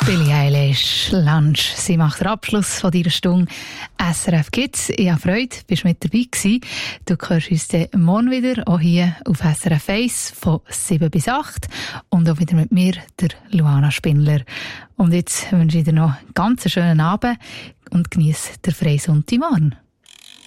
Billie Eilish, Lunch. Sie macht den Abschluss von dieser Stunde SRF Kids. Ich habe Freude, bist mit dabei gewesen. Du hörst uns dann morgen wieder, auch hier auf SRF 1 von 7 bis 8. Und auch wieder mit mir, der Luana Spindler. Und jetzt wünsche ich dir noch einen ganz schönen Abend und genieße den freien Sonntagmorgen.